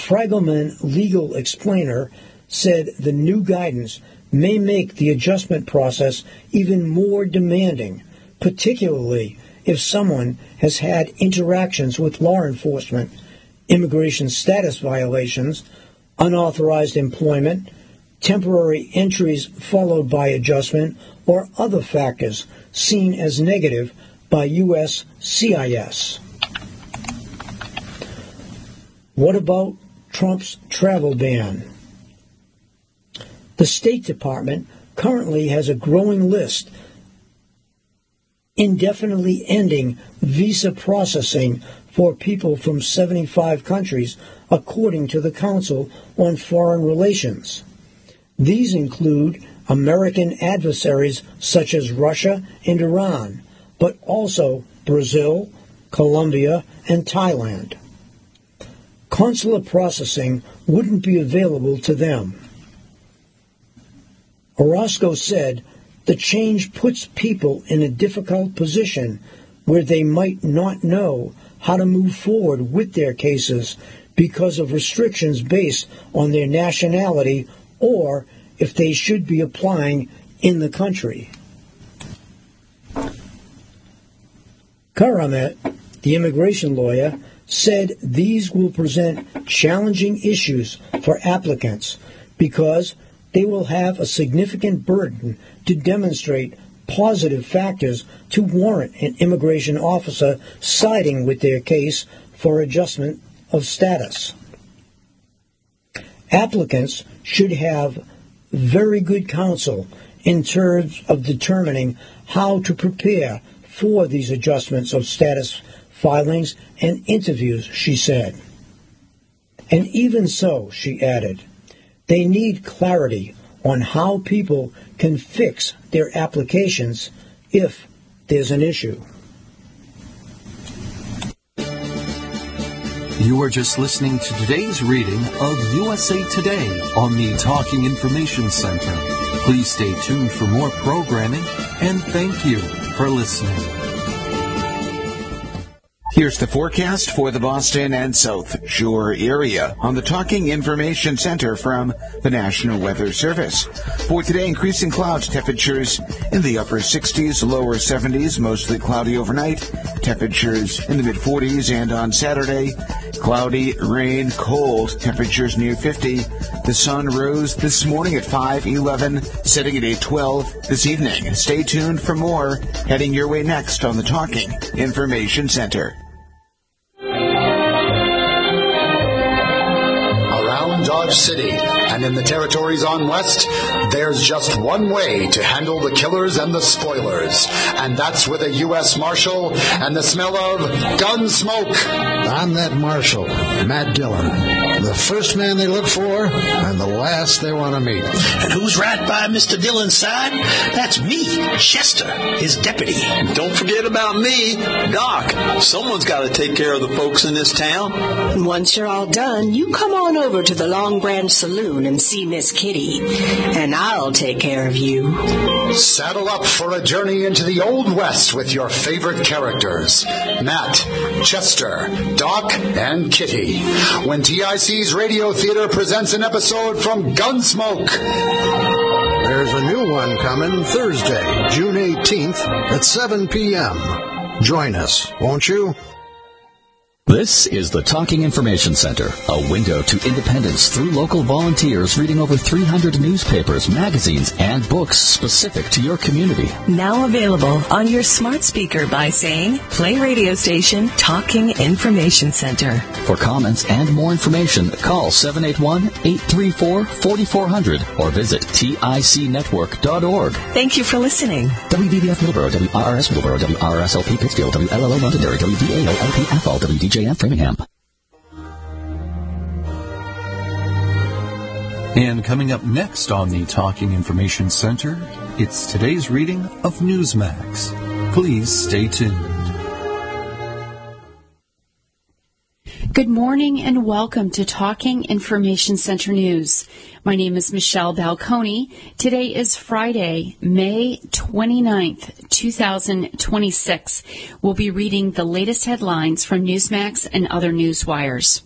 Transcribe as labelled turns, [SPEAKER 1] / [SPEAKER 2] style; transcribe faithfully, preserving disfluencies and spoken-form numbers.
[SPEAKER 1] Fragelman legal explainer said the new guidance may make the adjustment process even more demanding, particularly if someone has had interactions with law enforcement, immigration status violations, unauthorized employment, temporary entries followed by adjustment, or other factors seen as negative by U S C I S. What about Trump's travel ban? The State Department currently has a growing list indefinitely ending visa processing for people from seventy-five countries, according to the Council on Foreign Relations. These include American adversaries such as Russia and Iran, but also Brazil, Colombia, and Thailand. Consular processing wouldn't be available to them. Orozco said the change puts people in a difficult position where they might not know how to move forward with their cases because of restrictions based on their nationality or if they should be applying in the country. Karamet, the immigration lawyer, said these will present challenging issues for applicants because they will have a significant burden to demonstrate positive factors to warrant an immigration officer siding with their case for adjustment of status. Applicants should have very good counsel in terms of determining how to prepare for these adjustments of status filings and interviews, she said. And even so, she added, they need clarity on how people can fix their applications if there's an issue.
[SPEAKER 2] You are just listening to today's reading of U S A Today on the Talking Information Center. Please stay tuned for more programming, and thank you for listening.
[SPEAKER 3] Here's the forecast for the Boston and South Shore area on the Talking Information Center from the National Weather Service. For today, increasing clouds, temperatures in the upper sixties, lower seventies, mostly cloudy overnight, temperatures in the mid-forties, and on Saturday, cloudy, rain, cold, temperatures near fifty. The sun rose this morning at five eleven, setting at eight twelve this evening. Stay tuned for more heading your way next on the Talking Information Center.
[SPEAKER 4] Dodge City and in the territories on West, there's just one way to handle the killers and the spoilers, and that's with a U S Marshal and the smell of gun smoke.
[SPEAKER 5] I'm that Marshal, Matt Dillon, the first man they look for and the last they want to meet.
[SPEAKER 6] And who's right by Mister Dillon's side? That's me, Chester, his deputy.
[SPEAKER 7] Don't forget about me, Doc. Someone's got to take care of the folks in this town.
[SPEAKER 8] Once you're all done, you come on over to the Long Branch Saloon and see Miss Kitty, and I'll take care of you.
[SPEAKER 4] Saddle up for a journey into the Old West with your favorite characters, Matt, Chester, Doc, and Kitty, when T I C's Radio Theater presents an episode from Gunsmoke.
[SPEAKER 5] There's a new one coming Thursday, June eighteenth at seven p.m. Join us, won't you?
[SPEAKER 9] This is the Talking Information Center, a window to independence through local volunteers reading over three hundred newspapers, magazines, and books specific to your community.
[SPEAKER 10] Now available on your smart speaker by saying, play radio station Talking Information Center.
[SPEAKER 9] For comments and more information, call seven eight one, eight three four, four four zero zero or visit tic network dot org.
[SPEAKER 10] Thank you for listening.
[SPEAKER 9] W D B F Middleborough, W R R S Middleborough, W R R S L P Pittsfield, W L L O Londonderry, W D A O L P Athol, W D J F Framingham.
[SPEAKER 2] And coming up next on the Talking Information Center, it's today's reading of Newsmax. Please stay tuned.
[SPEAKER 11] Good morning and welcome to Talking Information Center News. My name is Michelle Balconi. Today is Friday, May twenty-ninth, two thousand twenty-six. We'll be reading the latest headlines from Newsmax and other news wires.